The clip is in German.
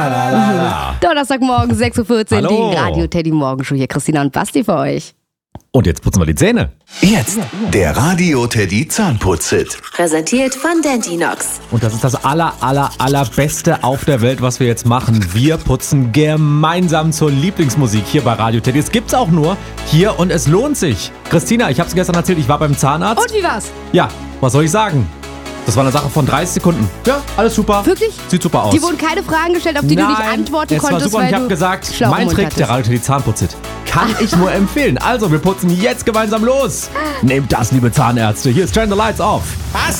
Donnerstagmorgen, 6.14 Uhr, Hallo. die Radio-Teddy-Morgenshow. Hier Christina und Basti für euch. Und jetzt putzen wir die Zähne. Jetzt der Radio-Teddy Zahnputz-Hit. Präsentiert von Dentinox. Und das ist das allerbeste auf der Welt, was wir jetzt machen. Wir putzen gemeinsam zur Lieblingsmusik hier bei Radio Teddy. Es gibt's auch nur hier und es lohnt sich. Christina, ich hab's gestern erzählt, ich war beim Zahnarzt. Und wie war's? Ja, was soll ich sagen? Das war eine Sache von 30 Sekunden. Ja, alles super. Wirklich? Sieht super aus. Die wurden keine Fragen gestellt, auf die du nicht antworten es war konntest, super und weil ich habe du gesagt, schlau mein Mund Trick, hattest. der Radio Teddy Zahnputz-Hit, kann ich nur empfehlen. Also, wir putzen jetzt gemeinsam los. Nehmt das, liebe Zahnärzte. Hier ist Turn the Lights Off. Was?